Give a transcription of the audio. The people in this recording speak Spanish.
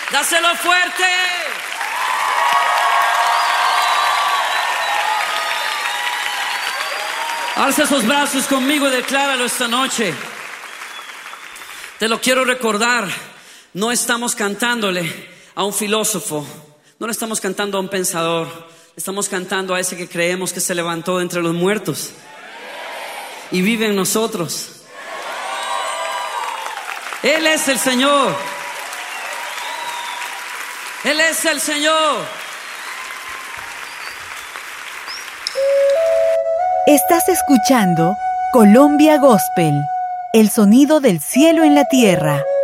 Dáselo fuerte. Alza esos brazos conmigo y decláralo esta noche. Te lo quiero recordar. No estamos cantándole a un filósofo, no le estamos cantando a un pensador, estamos cantando a ese que creemos que se levantó de entre los muertos y vive en nosotros. Él es el Señor. Él es el Señor. Estás escuchando Colombia Gospel, el sonido del cielo en la tierra.